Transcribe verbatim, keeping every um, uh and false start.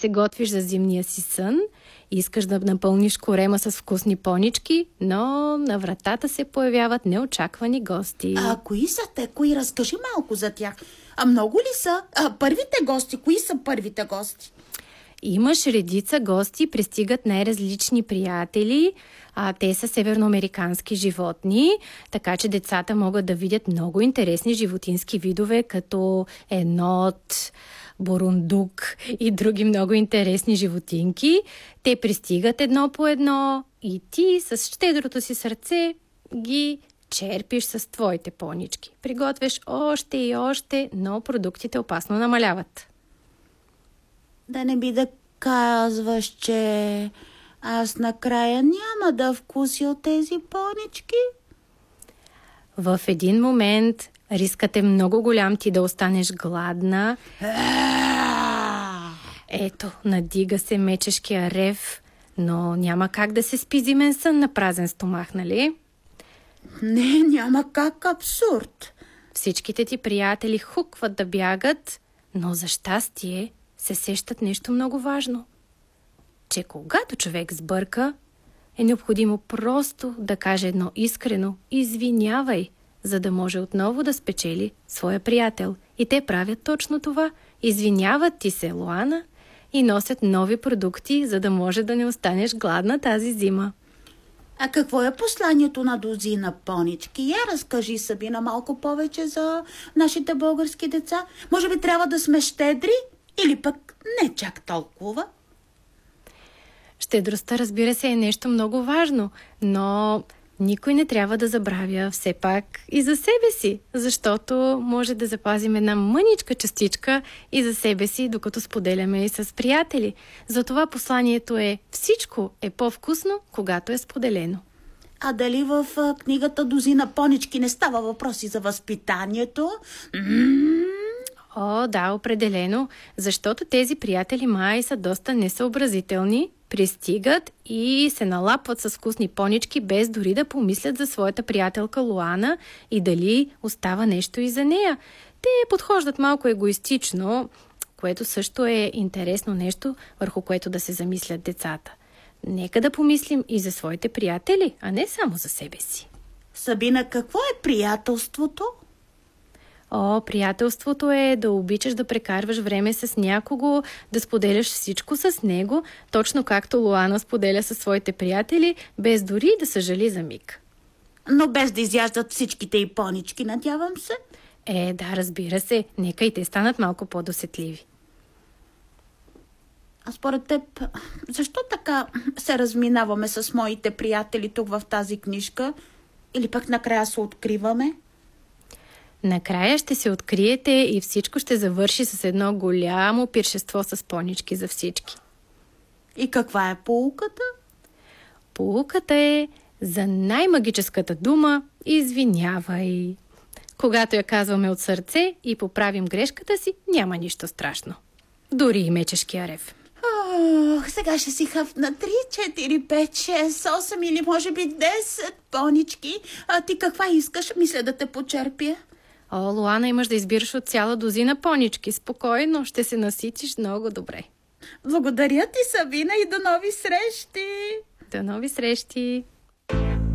се готвиш за зимния си сън, искаш да напълниш корема с вкусни понички, но на вратата се появяват неочаквани гости. А кои са те? Кои? Разкажи малко за тях. А много ли са? А, първите гости? Кои са първите гости? Имаш редица гости, пристигат най-различни приятели. А, те са северноамерикански животни, така че децата могат да видят много интересни животински видове, като енот, бурундук и други много интересни животинки. Те пристигат едно по едно и ти с щедрото си сърце ги черпиш с твоите понички. Приготвяш още и още, но продуктите опасно намаляват. Да не би да казваш, че аз накрая няма да вкуся от тези понички? В един момент рискът е много голям ти да останеш гладна. Ето, надига се мечешкия рев, но няма как да се спи зимен сън на празен стомах, нали? Не, няма как, абсурд. Всичките ти приятели хукват да бягат, но за щастие се сещат нещо много важно. Че когато човек сбърка, е необходимо просто да каже едно искрено «Извинявай», за да може отново да спечели своя приятел. И те правят точно това. Извиняват ти се, Луана, и носят нови продукти, за да може да не останеш гладна тази зима. А какво е посланието на дозина понички? Я разкажи, Сабина, малко повече за нашите български деца. Може би трябва да сме щедри или пък не чак толкова? Щедростта, разбира се, е нещо много важно, но никой не трябва да забравя все пак и за себе си, защото може да запазим една мъничка частичка и за себе си, докато споделяме и с приятели. Затова посланието е: всичко е по-вкусно, когато е споделено. А дали в а, книгата Дозина понички не става въпроси за възпитанието? М-м-м. О, да, определено, защото тези приятели май са доста несъобразителни, пристигат и се налапват с вкусни понички, без дори да помислят за своята приятелка Луана и дали остава нещо и за нея. Те подхождат малко егоистично, което също е интересно нещо, върху което да се замислят децата. Нека да помислим и за своите приятели, а не само за себе си. Сабина, какво е приятелството? О, приятелството е да обичаш да прекарваш време с някого, да споделяш всичко с него, точно както Луана споделя със своите приятели, без дори да съжали за миг. Но без да изяждат всичките и понички, надявам се. Е, да, разбира се, нека и те станат малко по-досетливи. А според теб, защо така се разминаваме с моите приятели тук в тази книжка? Или пък накрая се откриваме? Накрая ще се откриете и всичко ще завърши с едно голямо пиршество с понички за всички. И каква е поуката? Поуката е за най-магическата дума «Извинявай». Когато я казваме от сърце и поправим грешката си, няма нищо страшно. Дори и мечешкия рев. Ох, сега ще си хъфна три, четири, пет, шест, осем или може би десет понички. А ти каква искаш? Мисля да те почерпя. О, Луана, имаш да избираш от цяла дозина понички. Спокойно, ще се наситиш много добре. Благодаря ти, Сабина, и до нови срещи! До нови срещи!